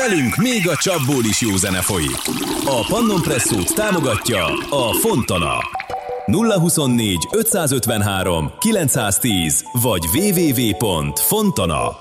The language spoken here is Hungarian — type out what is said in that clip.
Velünk még a csapból is jó zene folyik. A Pannon Presszót támogatja a Fontana. 024 553 910 vagy www.fontana.